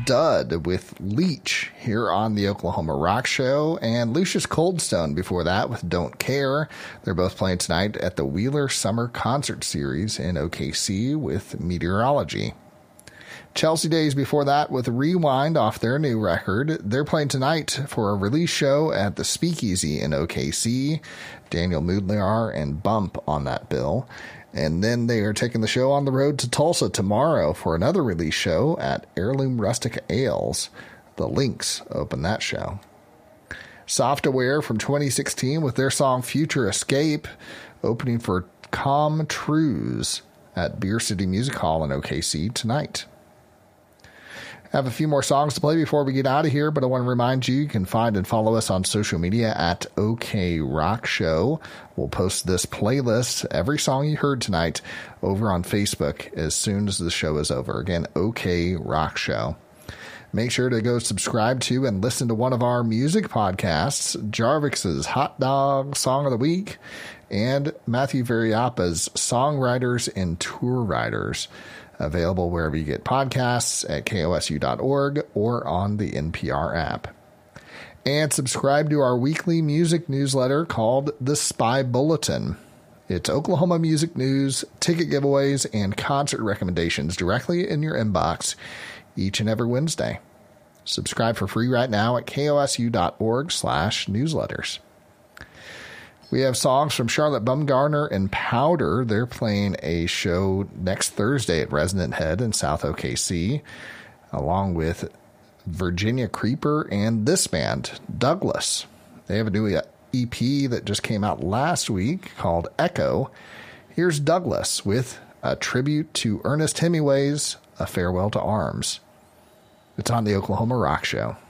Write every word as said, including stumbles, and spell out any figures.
Dud with Leech here on the Oklahoma Rock Show, and Lucius Coldstone before that with Don't Care. They're both playing tonight at the Wheeler Summer Concert Series in O K C with Meteorology. Chelsea Days before that with Rewind off their new record. They're playing tonight for a release show at the Speakeasy in O K C. Daniel Moodlar and Bump on that bill. And then they are taking the show on the road to Tulsa tomorrow for another release show at Heirloom Rustic Ales. The Lynx open that show. Software from twenty sixteen with their song Future Escape opening for Calm Trues at Beer City Music Hall in O K C tonight. I have a few more songs to play before we get out of here, but I want to remind you, you can find and follow us on social media at OK Rock Show. We'll post this playlist, every song you heard tonight, over on Facebook as soon as the show is over. Again, OK Rock Show. Make sure to go subscribe to and listen to one of our music podcasts, Jarvik's Hot Dog Song of the Week, and Matthew Variapa's Songwriters and Tour Riders. Available wherever you get podcasts at K O S U dot org or on the N P R app. And subscribe to our weekly music newsletter called The Spy Bulletin. It's Oklahoma music news, ticket giveaways, and concert recommendations directly in your inbox each and every Wednesday. Subscribe for free right now at K O S U dot org slash newsletters. We have songs from Charlotte Bumgarner and Powder. They're playing a show next Thursday at Resonant Head in South O K C, along with Virginia Creeper and this band, Douglas. They have a new E P that just came out last week called Echo. Here's Douglas with a tribute to Ernest Hemingway's A Farewell to Arms. It's on the Oklahoma Rock Show.